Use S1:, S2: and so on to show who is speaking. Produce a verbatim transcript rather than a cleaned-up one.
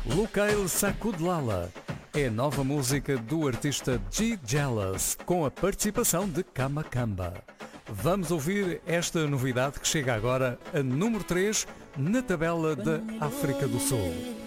S1: Lukail Sakudlala é a nova música do artista G. Jealous, com a participação de Kamakamba. Vamos ouvir esta novidade que chega agora a número três na tabela da África do Sul.